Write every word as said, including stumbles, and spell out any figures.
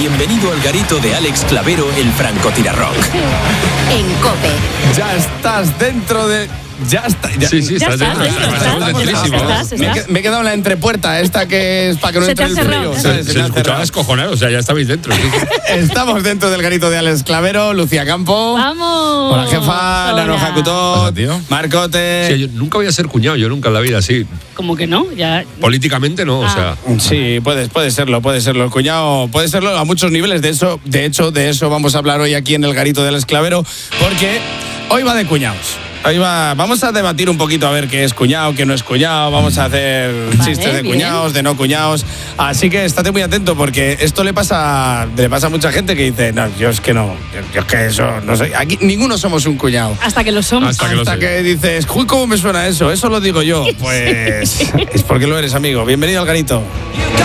Bienvenido al garito de Alex Clavero, el francotirarrock. En COPE. Ya estás dentro de... Ya está. Ya. Sí, sí, estás Ya dentro. estás, Estamos estás, dentrísimo. estás, estás. Me, he, me he quedado en la entrepuerta, esta que es para que no Se te entre ha el cerrado, frío. se- ¿sabes? Se, Se me ha escuchaba cerrado. descojonar, o sea, ya estabais dentro. ¿Sí? Estamos dentro del garito de Alex Clavero, Lucía Campo. ¡Vamos! Hola, jefa, Nano Hola. Jacutot, Pasa, tío. Marcote. Sí, yo nunca voy a ser cuñado, yo nunca en la vida, así. ¿Cómo que no? Ya. Políticamente no, o Ah. sea. Sí, puede, puede serlo, puede serlo. El cuñado puede serlo a muchos niveles. De eso, de hecho, de eso vamos a hablar hoy aquí en el garito del Esclavero, porque hoy va de cuñados. Hoy va, vamos a debatir un poquito a ver qué es cuñado, qué no es cuñado. Vamos a hacer Vale, chistes de bien. cuñados, de no cuñados. Así que estate muy atento porque esto le pasa, le pasa a mucha gente que dice, no, yo es que no, yo, yo es que eso no soy. Aquí ninguno somos un cuñado. Hasta que lo somos. Hasta que lo Hasta sé. que dices, uy, ¿cómo me suena eso? Eso lo digo yo. Pues es porque lo eres, amigo. Bienvenido al garito.